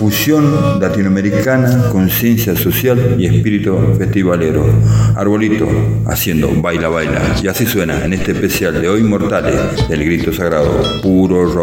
fusión latinoamericana, conciencia social y espíritu festivalero. Arbolito haciendo baila, baila. Y así suena en este especial de Hoy Mortales del Grito Sagrado, puro rock.